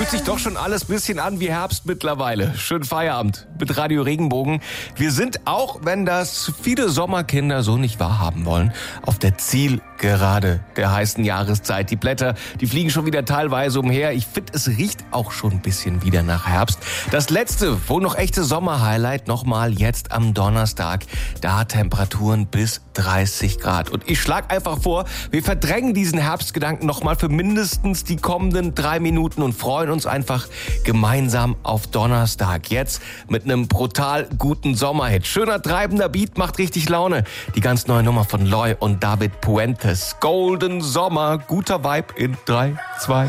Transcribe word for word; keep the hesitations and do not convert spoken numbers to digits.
Fühlt sich doch schon alles ein bisschen an wie Herbst mittlerweile. Schönen Feierabend mit Radio Regenbogen. Wir sind, auch wenn das viele Sommerkinder so nicht wahrhaben wollen, auf der Zielgerade der heißen Jahreszeit. Die Blätter, die fliegen schon wieder teilweise umher. Ich finde, es riecht auch schon ein bisschen wieder nach Herbst. Das letzte, wohl noch echte Sommerhighlight, nochmal jetzt am Donnerstag. Da Temperaturen bis dreißig Grad. Und ich schlage einfach vor, wir verdrängen diesen Herbstgedanken nochmal für mindestens die kommenden drei Minuten und freuen uns einfach gemeinsam auf Donnerstag. Jetzt mit einem brutal guten Sommerhit. Schöner treibender Beat, macht richtig Laune. Die ganz neue Nummer von Loy und David Puentes. Golden Sommer, guter Vibe in drei, zwei